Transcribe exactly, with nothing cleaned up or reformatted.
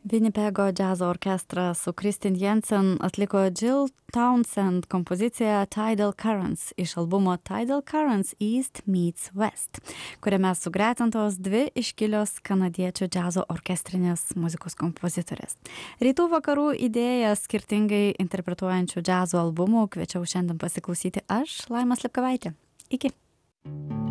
Winnipego džiazo orkestras su Kristin Jensen atliko Jill Townsend kompoziciją Tidal Currents iš albumo Tidal Currents East Meets West, kuriame sugretintos dvi iškilios kanadiečių džiazo orkestrinės muzikos kompozitorės. Rytų vakarų idėją skirtingai interpretuojančių džiazo albumų kviečiau šiandien pasiklausyti aš, Laima Slipkavaitė. Iki.